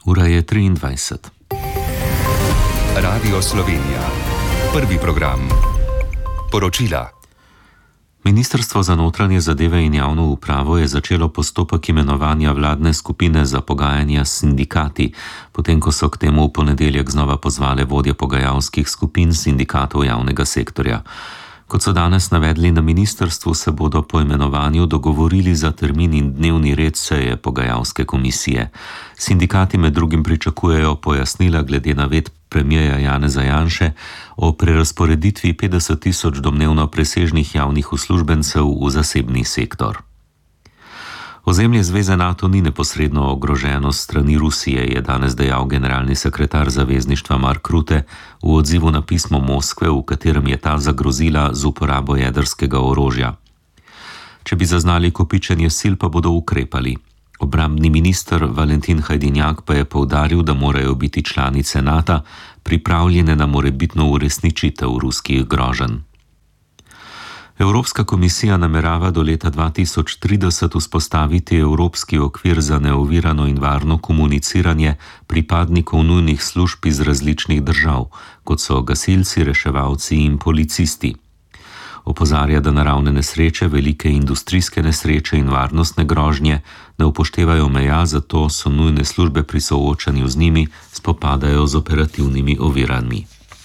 Ura je 23. Radio Slovenija. Prvi program. Poročila. Ministrstvo za notranje zadeve in javno upravo je začelo postopek imenovanja vladne skupine za pogajanja s sindikati, potem ko so k temu v ponedeljek znova pozvale vodje pogajalskih skupin sindikatov javnega sektorja. Kot so danes navedli na ministrstvu, se bodo po imenovanju dogovorili za termin in dnevni red seje pogajalske komisije. Sindikati med drugim pričakujejo pojasnila glede navedb premierja Janeza Janše o prerazporeditvi 50.000 domnevno presežnih javnih uslužbencev v zasebni sektor. Ozemlje Zveze NATO ni neposredno ogroženo s strani Rusije, je danes dejal generalni sekretar zavezništva Mark Rutte v odzivu na pismo Moskve, v katerem je ta zagrozila z uporabo jedrskega orožja. Če bi zaznali kopičenje sil, pa bodo ukrepali. Obrambni minister Valentin Hajdinjak pa je poudaril, da morajo biti članice NATO pripravljene na morebitno uresničitev ruskih groženj. Evropska komisija namerava do leta 2030 vzpostaviti evropski okvir za neovirano in varno komuniciranje pripadnikov nujnih služb iz različnih držav, kot so gasilci, reševalci in policisti. Opozarja, da naravne nesreče, velike industrijske nesreče in varnostne grožnje ne upoštevajo meja, zato so nujne službe pri soočanju z njimi spopadajo z operativnimi ovirami.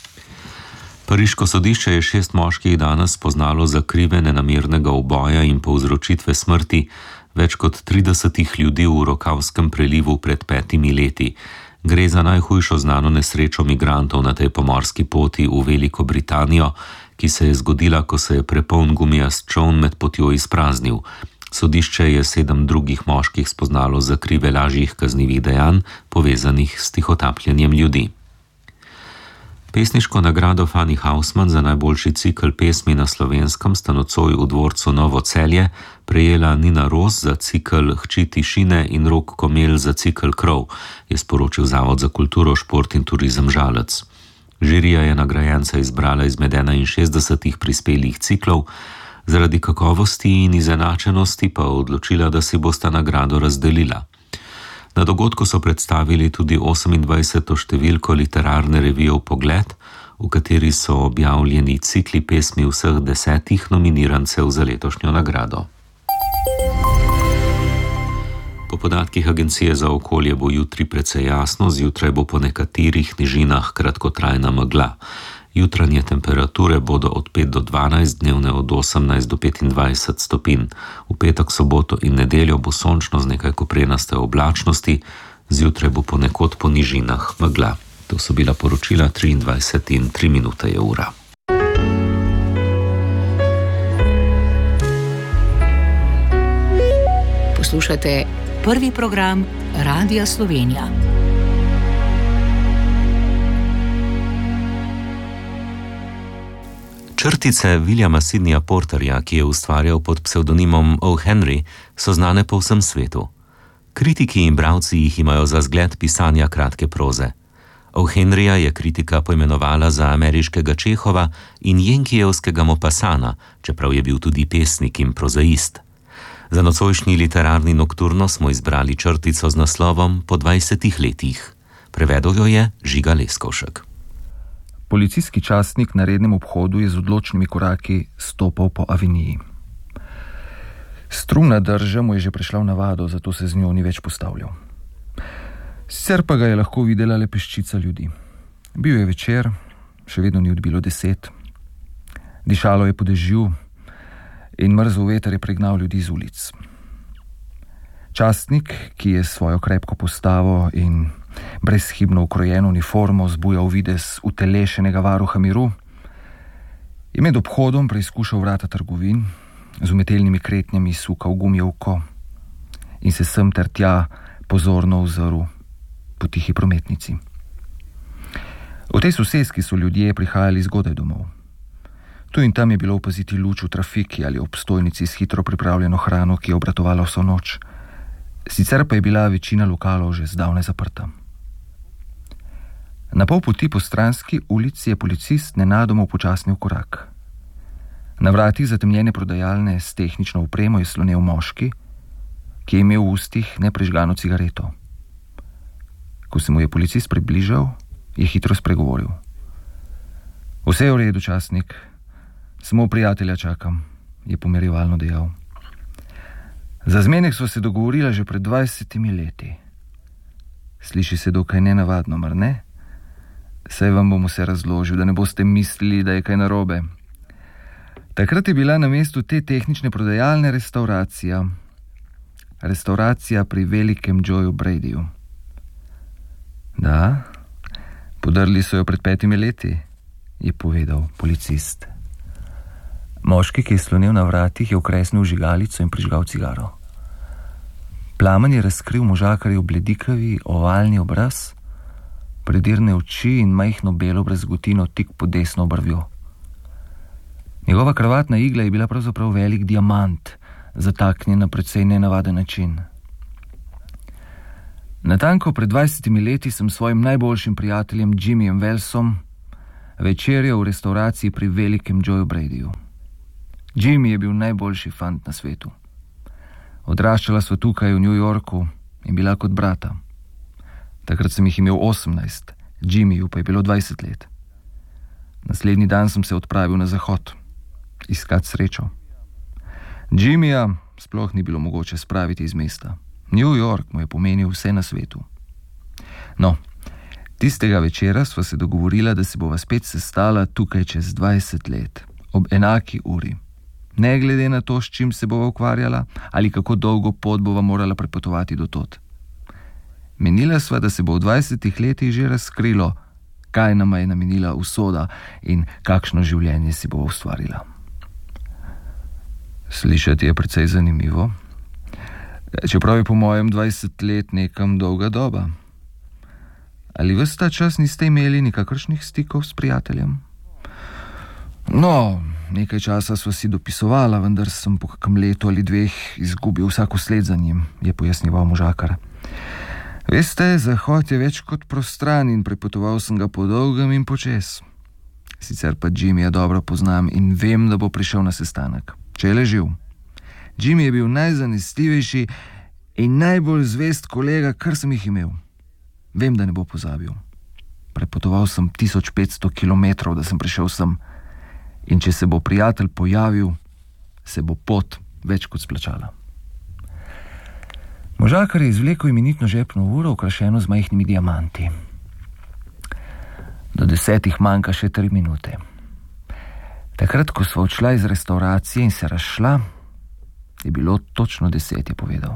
Pariško sodišče je 6 moških danes spoznalo za krive nenamernega uboja in povzročitve smrti več kot 30 ljudi v Rokavskem prelivu pred 5 leti. Gre za najhujšo znano nesrečo migrantov na tej pomorski poti v Veliko Britanijo, ki se je zgodila, ko se je prepoln gumijast čoln med potjo izpraznil. Sodišče je 7 drugih moških spoznalo za krive lažjih kaznivih dejanj, povezanih s tihotapljenjem ljudi. Pesniško nagrado Fanny Hausmann za najboljši cikel pesmi na Slovenskem sta nocoj v dvorcu Novo Celje prejela Nina Ros za cikel Hči tišine in Rok Komel za cikel Krov, je sporočil Zavod za kulturo, šport in turizem Žalec. Žirija je nagrajenca izbrala izmed 61 prispelih ciklov, zaradi kakovosti in izenačenosti pa odločila, da si bosta nagrado razdelila. Na dogodku so predstavili tudi 28. številko literarne revije Pogled, v kateri so objavljeni cikli pesmi vseh 10 nominirancev za letošnjo nagrado. Po podatkih Agencije za okolje bo jutri precej jasno, zjutraj bo po nekaterih nižinah kratkotrajna megla. Jutranje temperature bodo od 5 do 12, dnevne od 18 do 25 stopinj. V petek, soboto in nedeljo bo sončno z nekaj koprenaste oblačnosti, zjutraj bo ponekod po nižinah megla. To so bila poročila 23 in 3 minute je ura. Poslušate prvi program Radia Slovenija. Črtice Williama Sydneya Porterja, ki je ustvarjal pod psevdonimom O. Henry, so znane po vsem svetu. Kritiki in bralci jih imajo za zgled pisanja kratke proze. O. Henryja je kritika poimenovala za ameriškega Čehova in jenkijevskega Maupassana, čeprav je bil tudi pesnik in prozaist. Za nocojšnji literarni nokturno smo izbrali črtico z naslovom Po 20 letih. Prevedel jo je Žiga Leskovšek. Policijski častnik na rednem obhodu je z odločnimi koraki stopal po aveniji. Strumna drža mu je že prešla v navado, zato se z njo ni več postavljal. Sicer pa ga je lahko videla le peščica ljudi. Bil je večer, še vedno ni odbilo 10. Dišalo je po dežju in mrzel veter je pregnal ljudi z ulic. Častnik, ki je svojo krepko postavo in brezhibno ukrojeno uniformo zbujal videz utelešenega varuha miru, je med obhodom preizkušal vrata trgovin, z umetelnimi kretnjami sukal gumijevko in se sem ter tja pozorno ozrl po tihi prometnici. V tej soseski so ljudje prihajali zgodaj domov. Tu in tam je bilo opaziti luč v trafiki ali ob stojnici s hitro pripravljeno hrano, ki je obratovala vso noč. Sicer pa je bila večina lokalov že zdavnaj zaprta. Na pol poti po stranski ulici je policist nenadoma upočasnil korak. Na vratih zatemnjene prodajalne s tehnično opremo je slonel moški, ki je imel v ustih neprižgano cigareto. Ko se mu je policist približal, je hitro spregovoril. Vse je v redu, častnik. Samo prijatelja čakam, je pomirjevalno dejal. Za zmenek sva se dogovorila že pred 20 leti. Sliši se dokaj nenavadno, mar ne? Saj vam bom vse razložil, da ne boste mislili, da je kaj narobe. Takrat je bila na mestu te tehnične prodajalne restauracija. Restauracija pri velikem Joeju Bradyju. Da, podrli so jo pred 5 leti, je povedal policist. Moški, ki je slonil na vratih, je okresnil žigalico in prižgal cigaro. Plamen je razkril možakarjev bledikavi, ovalni obraz, predirne oči in majhno belo brazgotino tik pod desno obrvjo. Njegova kravatna igla je bila pravzaprav velik diamant, zataknjen na precej nenavaden način. Natanko pred 20 leti sem s svojim najboljšim prijateljem Jimmyjem Wellsom večerjal v restauraciji pri velikem Joeju Bradyju. Jimmy je bil najboljši fant na svetu. Odraščala sva tukaj v New Yorku in bila kot brata. Takrat sem jih imel 18, Jimmyju pa je bilo 20 let. Naslednji dan sem se odpravil na zahod, iskat srečo. Jimmyja sploh ni bilo mogoče spraviti iz mesta. New York mu je pomenil vse na svetu. No, tistega večera sva se dogovorila, da se bova spet sestala tukaj čez 20 let, ob enaki uri. Ne glede na to, s čim se bova ukvarjala ali kako dolgo pot bova morala prepotovati do tod. Menila sva, da se bo v 20 letih že razkrilo, kaj nama je namenila usoda in kakšno življenje si bova ustvarila. Slišati je precej zanimivo, čeprav je po mojem 20 let nekam dolga doba. Ali ves ta čas niste imeli nikakršnih stikov s prijateljem? No, nekaj časa sva si dopisovala, vendar sem po kakem letu ali 2 izgubil vsako sled za njim, je pojasnjeval možakar. Veste, zahod je več kot prostran in prepotoval sem ga po dolgem in počes. Sicer pa Jimmyja dobro poznam in vem, da bo prišel na sestanek, če je le živ. Jimmy je bil najzanesljivejši in najbolj zvest kolega, kar sem jih imel. Vem, da ne bo pozabil. Prepotoval sem 1500 kilometrov, da sem prišel sem. In če se bo prijatelj pojavil, se bo pot več kot splačala. Možakar je izvlekel imenitno žepno uro, okrašeno z majhnimi diamanti. Do 10 manjka še 3 minute. Takrat, ko sva odšla iz restauracije in se razšla, je bilo točno 10, je povedal.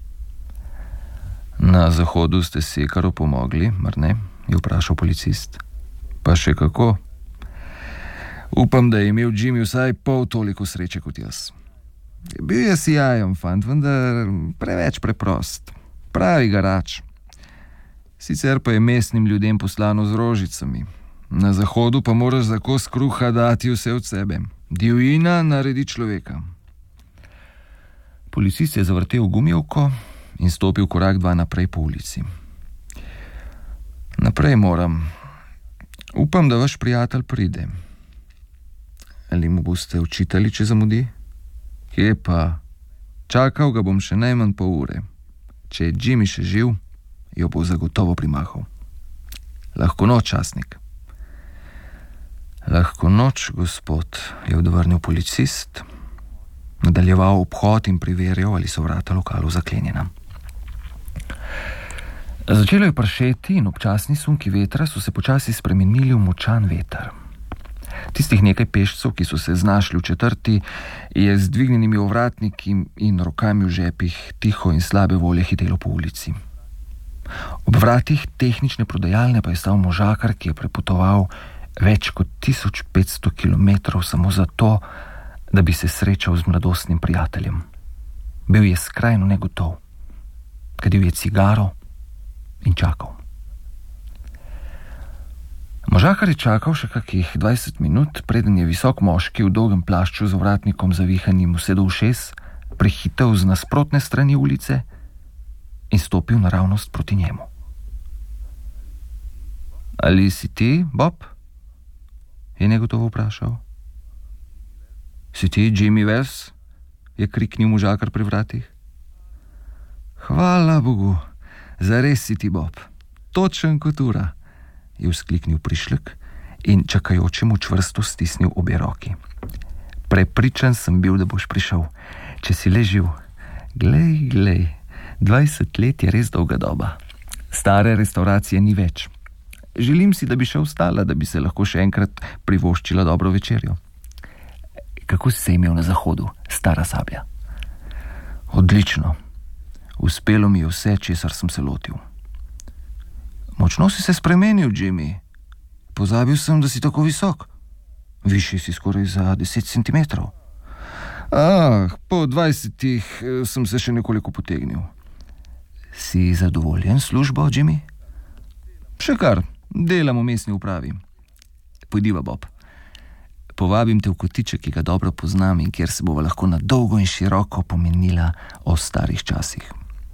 Na zahodu ste si kar opomogli, mar ne? Je vprašal policist. Pa še kako? Upam, da je imel Jimmy vsaj pol toliko sreče kot jaz. Bil je sijajen fant, vendar preveč preprost. Pravi garač. Sicer pa je mestnim ljudem poslano z rožicami. Na zahodu pa moraš za kos kruha dati vse od sebe. Divjina naredi človeka. Policist je zavrtel gumijevko in stopil korak 2 naprej po ulici. Naprej moram. Upam, da vaš prijatelj pride. Ali mu boste očitali, če zamudi? Kje pa? Čakal ga bom še najmanj pol ure. Če je Jimmy še živ, jo bo zagotovo primahal. Lahko noč, častnik. Lahko noč, gospod, je odvrnil policist, nadaljeval obhod in preverjal, ali so vrata lokalu zaklenjena. Začelo je pršeti in občasni sunki vetra so se počasi spremenili v močan veter. Tistih nekaj pešcev, ki so se znašli v četrti, je z dvignjenimi ovratniki in rokami v žepih tiho in slabe volje hitelo po ulici. Ob vratih tehnične prodajalne pa je stal možakar, ki je prepotoval več kot 1500 kilometrov samo zato, da bi se srečal z mladostnim prijateljem. Bil je skrajno negotov, kadil je cigaro in čakal. Možakar je čakal še kakih 20 minut, preden je visok moški v dolgem plašču z ovratnikom zavihanim vse do ušes prehitel z nasprotne strani ulice in stopil naravnost proti njemu. Ali si ti, Bob? Je negotovo vprašal. Si ti, Jimmy Wells? Je kriknil možakar pri vratih. Hvala Bogu, zares si ti, Bob. točen kot ura, je vzkliknil prišlek in čakajočemu čvrsto stisnil obe roki. Prepričan sem bil, da boš prišel, če si le živ. Glej, 20 let je res dolga doba. Stare restauracije ni več. Želim si, da bi še ostala, da bi se lahko še enkrat privoščila dobro večerjo. Kako si se imel na zahodu, stara sablja? Odlično. Uspelo mi je vse, česar sem se lotil. Močno si se spremenil, Jimmy. Pozabil sem, da si tako visok. Višji si skoraj za 10 centimetrov. Po 20 sem se še nekoliko potegnil. Si zadovoljen s službo, Jimmy? Še kar, delam v mestni upravi. Pojdiva, Bob. Povabim te v kotiček, ki ga dobro poznam in kjer se bova lahko na dolgo in široko pomenila o starih časih.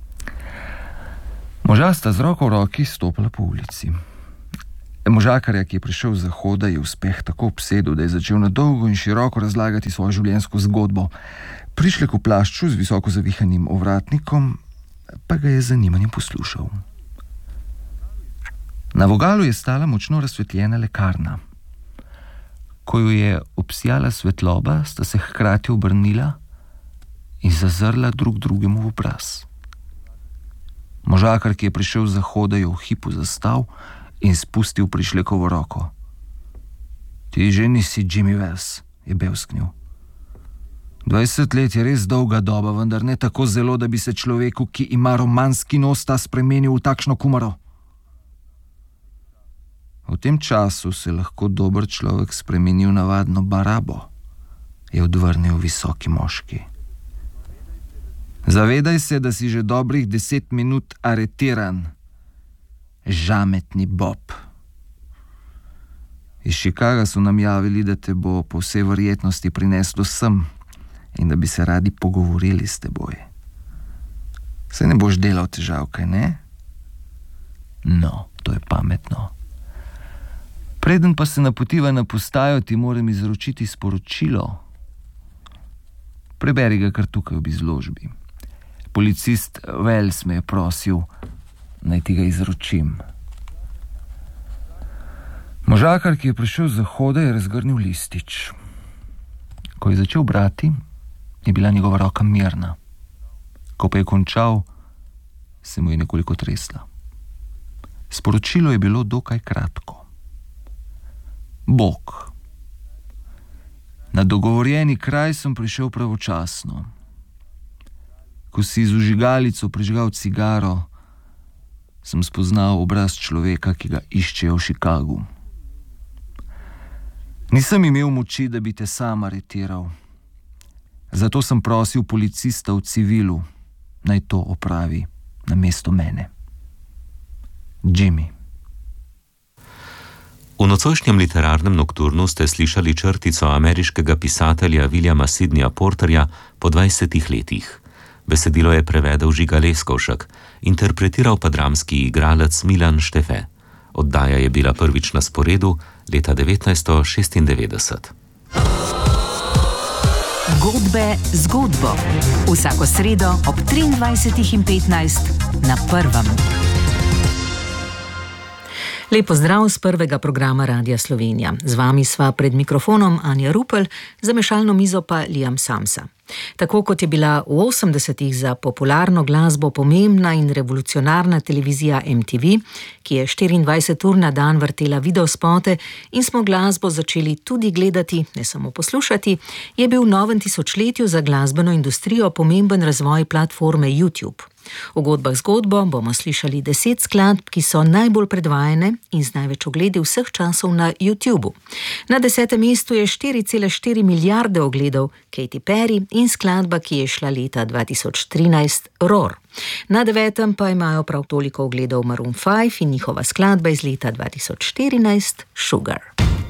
Moža sta z roko v roki stopala po ulici. Možakarja, ki je prišel z zahoda, je uspeh tako obsedel, da je začel na dolgo in široko razlagati svojo življenjsko zgodbo. Prišlek v plašču z visoko zavihanim ovratnikom pa ga je z zanimanjem poslušal. Na vogalu je stala močno razsvetljena lekarna. Ko jo je obsijala svetloba, sta se hkrati obrnila in zazrla drug drugemu v obraz. Možakar, ki je prišel z zahoda, je v hipu zastal in spustil prišlekovo roko. Ti že nisi Jimmy Wells, je bevsknil. 20 let je res dolga doba, vendar ne tako zelo, da bi se človeku, ki ima romanski nos, ta spremenil v takšno kumaro. V tem času se lahko dober človek spremeni v navadno barabo, je odvrnil visoki moški. Zavedaj se, da si že dobrih 10 minut aretiran, žametni Bob. Iz Chicaga so nam javili, da te bo po vsej verjetnosti prineslo sem in da bi se radi pogovorili s teboj. Se ne boš delal težav, kaj ne? No, to je pametno. Preden pa se napotiva na postajo, ti moram izročiti sporočilo. Preberi ga kar tukaj ob izložbi. Policist Wells me je prosil, naj ti ga izročim. Možakar, ki je prišel z zahoda, je razgrnil listič. Ko je začel brati, je bila njegova roka mirna. Ko pa je končal, se mu je nekoliko tresla. Sporočilo je bilo dokaj kratko. Bog. Na dogovorjeni kraj sem prišel pravočasno. Ko si z vžigalico prižgal cigaro, sem spoznal obraz človeka, ki ga iščejo v Chicagu. Nisem imel moči, da bi te sam aretiral. Zato sem prosil policista v civilu, naj to opravi namesto mene. Jimmy. V nocojšnjem literarnem nokturnu ste slišali črtico ameriškega pisatelja Williama Sydneya Porterja po 20 letih. Besedilo je prevedel Žiga Leskovšek, interpretiral pa dramski igralec Milan Štefe. Oddaja je bila prvič na sporedu leta 1996. Zgodbo. Vsako sredo ob 23:15 na Prvem. Lep pozdrav z prvega programa Radia Slovenija. Z vami sva pred mikrofonom Anja Rupel, za mešalno mizo pa Liam Samsa. Tako kot je bila v 80-ih za popularno glasbo pomembna in revolucionarna televizija MTV, ki je 24 ur na dan vrtela videospote in smo glasbo začeli tudi gledati, ne samo poslušati, je bil v novem tisočletju za glasbeno industrijo pomemben razvoj platforme YouTube. V Godbah zgodbo bomo slišali 10 skladb, ki so najbolj predvajane in z največ ogledi vseh časov na YouTubu. Na 10. mestu je 4,4 milijarde ogledov Katy Perry in skladba, ki je šla leta 2013, Roar. Na 9. pa imajo prav toliko ogledov Maroon 5 in njihova skladba iz leta 2014, Sugar.